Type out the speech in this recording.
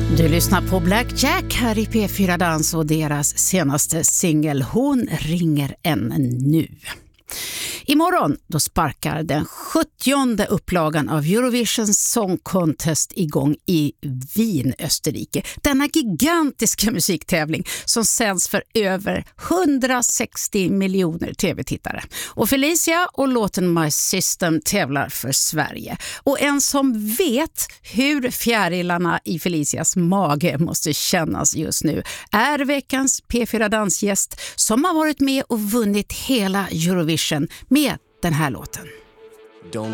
Du lyssnar på Black Jack här i P4 Dans och deras senaste singel Hon ringer en nu. Imorgon då sparkar den 70:e upplagan av Eurovision Song Contest igång i Wien, Österrike. Denna gigantiska musiktävling som sänds för över 160 miljoner tv-tittare. Och Felicia och låten My System tävlar för Sverige. Och en som vet hur fjärilarna i Felicias mage måste kännas just nu är veckans P4 Dansgäst som har varit med och vunnit hela Eurovision med den här låten. Don't